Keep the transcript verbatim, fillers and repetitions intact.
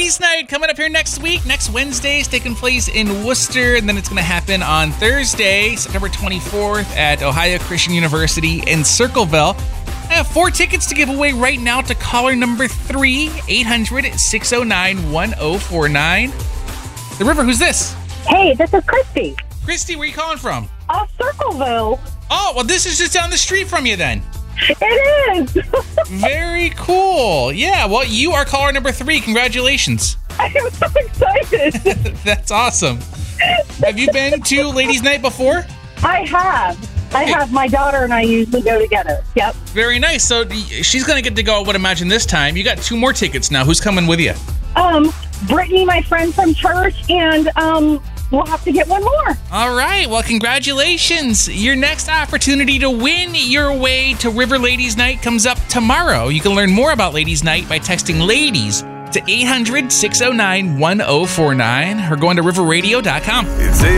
Ladies Night coming up here next week. Next Wednesday is taking place in Worcester, and then it's going to happen on Thursday, September twenty-fourth at Ohio Christian University in Circleville. I have four tickets to give away right now to caller number three, eight hundred, six oh nine, one oh four nine. The River, who's this? Hey, this is Christy. Christy, where are you calling from? Uh, Circleville. Oh, well, this is just down the street from you then. It is. Very cool. Yeah, well, you are caller number three. Congratulations. I am so excited. That's awesome. Have you been to Ladies Night before? I have. I Okay. have. My daughter and I usually go together. Yep. Very nice. So she's going to get to go, I would imagine, this time. You got two more tickets now. Who's coming with you? Um, Brittany, my friend from church, and um, we'll have to get one more. All right. Well, congratulations. Your next opportunity to win your way to River Ladies Night comes up tomorrow. You can learn more about Ladies Night by texting LADIES to eight hundred, six oh nine, one oh four nine or going to river radio dot com. It's